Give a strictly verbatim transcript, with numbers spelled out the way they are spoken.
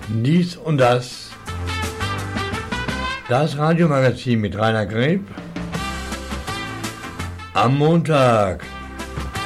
Dies und das. Das Radiomagazin mit Rainer Greb am Montag.